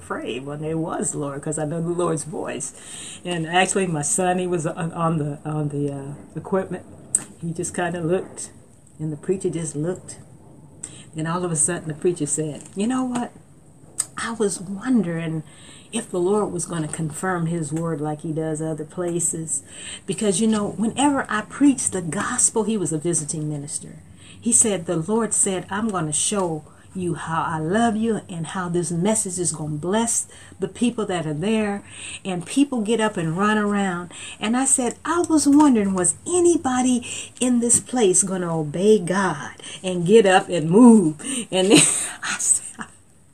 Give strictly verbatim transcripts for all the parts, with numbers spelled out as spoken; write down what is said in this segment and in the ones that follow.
afraid when it was the Lord, because I know the Lord's voice. And actually, my son, he was on, on the on the uh, equipment. He just kind of looked, and the preacher just looked. Then all of a sudden, the preacher said, "You know what? I was wondering if the Lord was going to confirm his word like he does other places. Because, you know, whenever I preach the gospel," he was a visiting minister. He said, "The Lord said, I'm going to show you how I love you and how this message is going to bless the people that are there." And people get up and run around. And I said, I was wondering, was anybody in this place going to obey God and get up and move? And then I said,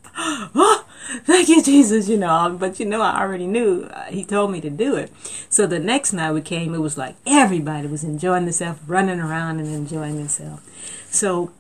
oh, thank you, Jesus, you know. But, you know, I already knew. Uh, he told me to do it. So the next night we came, it was like everybody was enjoying themselves, running around and enjoying themselves. So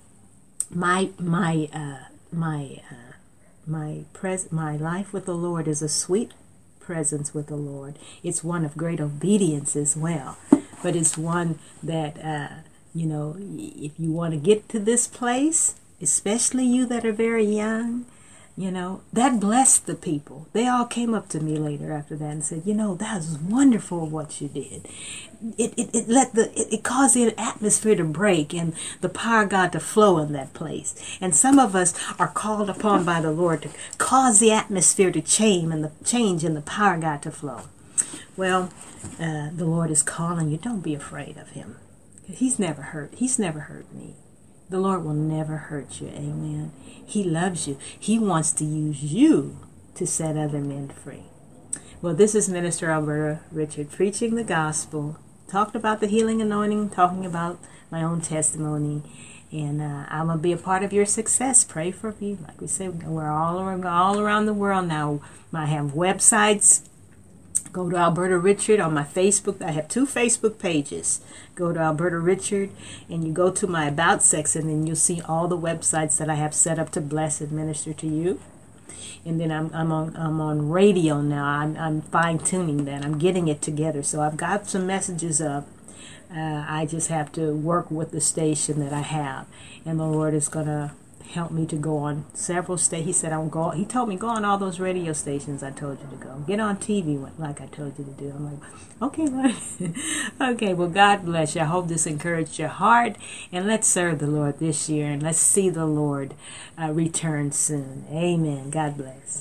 my my uh, my uh, my pres my life with the Lord is a sweet presence with the Lord. It's one of great obedience as well, but it's one that uh, you know, if you want to get to this place, especially you that are very young, you know, that blessed the people. They all came up to me later after that and said, "You know, that was wonderful what you did. It it, it let the it, it caused the atmosphere to break and the power of God to flow in that place." And some of us are called upon by the Lord to cause the atmosphere to change and the change and the power of God to flow. Well, uh, the Lord is calling you. Don't be afraid of him. He's never hurt. He's never hurt me. The Lord will never hurt you. Amen. He loves you. He wants to use you to set other men free. Well, this is Minister Alberta Richard preaching the gospel, talking about the healing anointing, talking about my own testimony. And uh, I'm going to be a part of your success. Pray for me. Like we said, we're all around, all around the world now. I have websites. Go to Alberta Richard on my Facebook. I have two Facebook pages. Go to Alberta Richard, and you go to my About section, and you'll see all the websites that I have set up to bless and minister to you. And then I'm I'm on I'm on radio now. I'm I'm fine tuning that. I'm getting it together. So I've got some messages up. Uh, I just have to work with the station that I have, and the Lord is gonna help me to go on several stations. He said, "I'm go." He told me, "Go on all those radio stations I told you to go. Get on T V like I told you to do." I'm like, "Okay, Lord." Okay, well, God bless you. I hope this encouraged your heart, and let's serve the Lord this year, and let's see the Lord uh, return soon. Amen. God bless.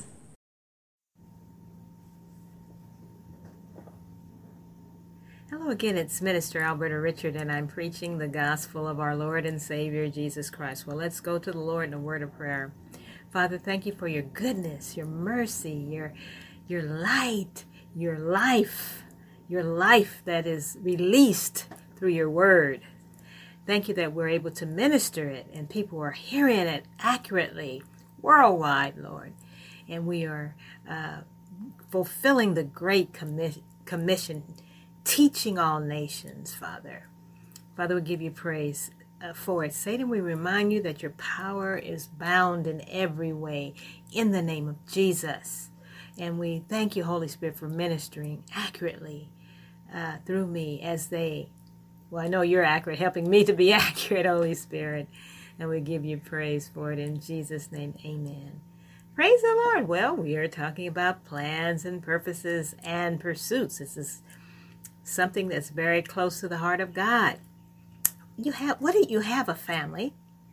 Hello again, it's Minister Alberta Richard, and I'm preaching the gospel of our Lord and Savior, Jesus Christ. Well, let's go to the Lord in a word of prayer. Father, thank you for your goodness, your mercy, your, your light, your life, your life that is released through your word. Thank you that we're able to minister it, and people are hearing it accurately, worldwide, Lord. And we are uh, fulfilling the great commi- commission, teaching all nations, Father. Father, we give you praise uh, for it. Satan, we remind you that your power is bound in every way in the name of Jesus. And we thank you, Holy Spirit, for ministering accurately uh, through me as they, well, I know you're accurate, helping me to be accurate, Holy Spirit. And we give you praise for it in Jesus' name. Amen. Praise the Lord. Well, we are talking about plans and purposes and pursuits. This is something that's very close to the heart of God. You have, what do you have a family,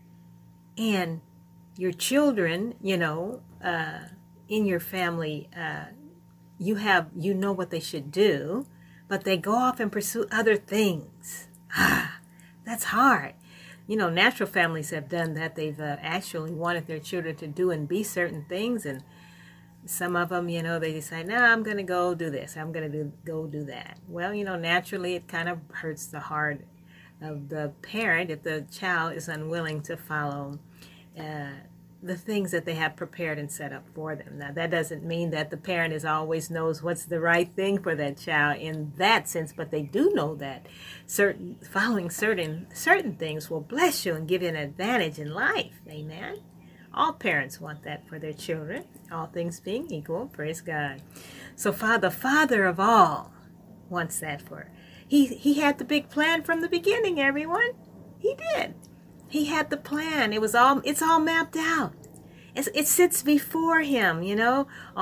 and your children, you know, uh, in your family, uh, you have, you know what they should do, but they go off and pursue other things. Ah, that's hard. You know, natural families have done that. They've uh, actually wanted their children to do and be certain things, and some of them, you know, they decide, "No, I'm going to go do this. I'm going to do go do that." Well, you know, naturally it kind of hurts the heart of the parent if the child is unwilling to follow uh, the things that they have prepared and set up for them. Now, that doesn't mean that the parent is always knows what's the right thing for that child in that sense, but they do know that certain following certain certain things will bless you and give you an advantage in life. Amen. All parents want that for their children, all things being equal, praise God. So Father, Father of all, wants that for. He he had the big plan from the beginning, everyone. He did. He had the plan. It was all it's all mapped out. It's, it sits before him, you know.